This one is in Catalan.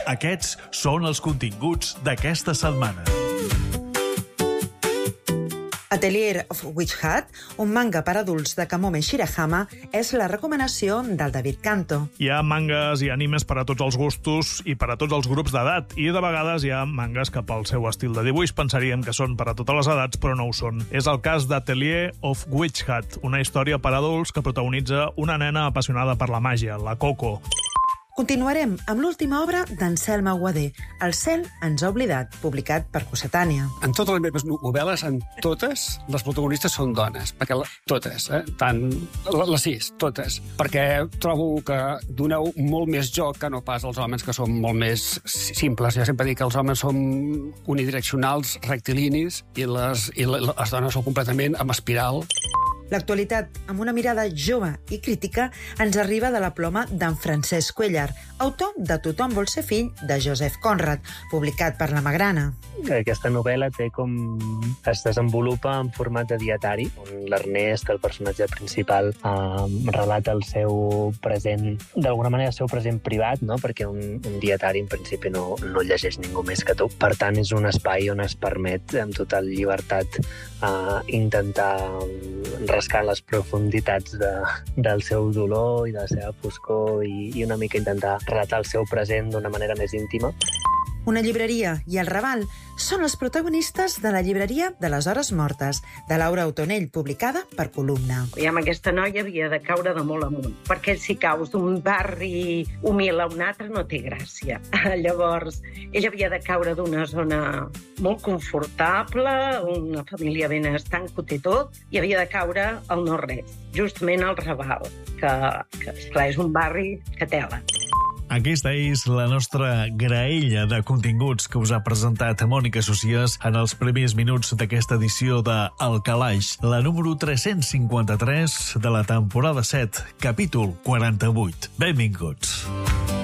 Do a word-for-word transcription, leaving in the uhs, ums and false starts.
Aquests són els continguts d'aquesta setmana. Atelier of Witch Hat, un manga per adults de Kamome Shirahama, és la recomanació del David Kanto. Hi ha mangas i animes per a tots els gustos i per a tots els grups d'edat, i de vegades hi ha mangas que pel seu estil de dibuix pensaríem que són per a totes les edats, però no ho són. És el cas d'Atelier of Witch Hat, una història per a adults que protagonitza una nena apassionada per la màgia, la Coco. Continuarem amb l'última obra d'Anselm Aguadé, El cel ens ha oblidat, publicat per Cossetània. En totes les meves novel·les, en totes, les protagonistes són dones, perquè la, totes, eh? tant les sis, totes, perquè trobo que doneu molt més joc que no pas els homes, que són molt més simples. Jo sempre dic que els homes són unidireccionals, rectilinis, i les, i les dones són completament amb espiral. L'actualitat, amb una mirada jove i crítica, ens arriba de la ploma d'en Francesc Cuellar, autor de Tothom vol ser fill de Joseph Conrad, publicat per La Magrana. Aquesta novel·la té com... es desenvolupa en format de dietari, on l'Ernest, el personatge principal, eh, relata el seu present, d'alguna manera el seu present privat, no? Perquè un, un dietari en principi no, no llegeix ningú més que tu. Per tant, és un espai on es permet amb total llibertat eh, intentar rascar les profunditats de, del seu dolor i de la seva foscor i, i una mica intentar relatar el seu present d'una manera més íntima. Una llibreria i el Raval són els protagonistes de la llibreria de les Hores Mortes, de Laura Autonell, publicada per Columna. Aviam, aquesta noia havia de caure de molt amunt, perquè si caus d'un barri humil a un altre no té gràcia. Llavors, ella havia de caure d'una zona molt confortable, una família benestant que ho té tot, i havia de caure al no-res, justament al Raval, que, que esclar, és un barri que tela. Aquesta és la nostra graella de continguts que us ha presentat Mònica Socias en els primers minuts d'aquesta edició de El Calaix, la número tres-cents cinquanta-tres de la temporada set, capítol quaranta-vuit. Benvinguts.